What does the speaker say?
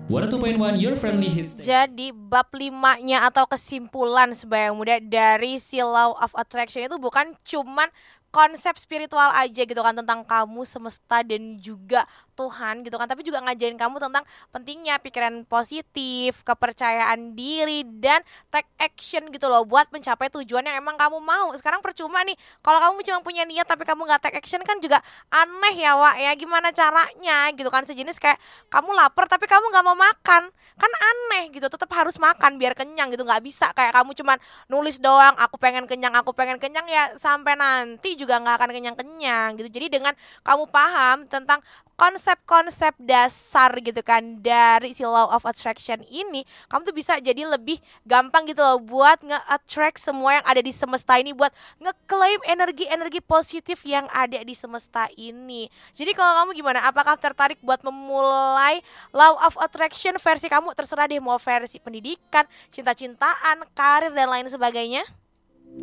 102.1 Your Friendly Hits. Jadi bab 5-nya atau kesimpulan sebagai muda dari si Law of Attraction itu bukan cuman konsep spiritual aja gitu kan, tentang kamu, semesta, dan juga Tuhan gitu kan, tapi juga ngajarin kamu tentang pentingnya pikiran positif, kepercayaan diri, dan take action gitu loh buat mencapai tujuan yang emang kamu mau. Sekarang percuma nih kalau kamu cuma punya niat tapi kamu gak take action, kan juga aneh ya Wak ya, gimana caranya gitu kan. Sejenis kayak kamu lapar tapi kamu gak mau makan, kan aneh gitu, tetap harus makan biar kenyang gitu. Gak bisa kayak kamu cuman nulis doang aku pengen kenyang ya sampai nanti juga nggak akan kenyang-kenyang gitu. Jadi dengan kamu paham tentang konsep-konsep dasar gitu kan dari si Law of Attraction ini, kamu tuh bisa jadi lebih gampang gitu loh buat nge-attract semua yang ada di semesta ini, buat nge-claim energi-energi positif yang ada di semesta ini. Jadi kalau kamu gimana? Apakah tertarik buat memulai Law of Attraction versi kamu? Terserah deh, mau versi pendidikan, cinta-cintaan, karir, dan lain sebagainya.